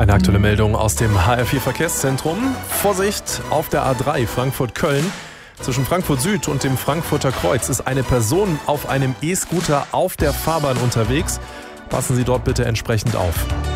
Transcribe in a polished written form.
Eine aktuelle Meldung aus dem HR4 Verkehrszentrum. Vorsicht auf der A3 Frankfurt-Köln. Zwischen Frankfurt Süd und dem Frankfurter Kreuz ist eine Person auf einem E-Scooter auf der Fahrbahn unterwegs. Passen Sie dort bitte entsprechend auf.